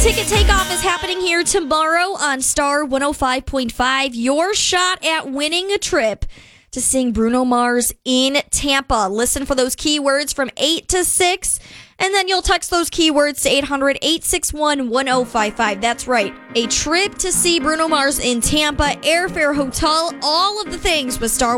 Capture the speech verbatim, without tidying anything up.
Ticket takeoff is happening here tomorrow on Star one oh five point five. Your shot at winning a trip to sing Bruno Mars in Tampa. Listen for those keywords from eight to six, and then you'll text those keywords to eight hundred, eight six one, one oh five five. That's right. A trip to see Bruno Mars in Tampa, airfare, hotel, all of the things with Star